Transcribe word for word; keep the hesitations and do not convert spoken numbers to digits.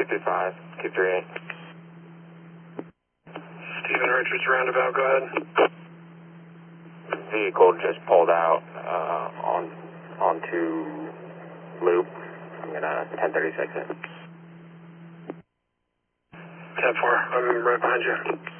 two three five, two three eight. Stephen Richards roundabout, go ahead. Vehicle just pulled out uh, on onto loop. I'm gonna ten thirty-six it. ten four, I'm right behind you.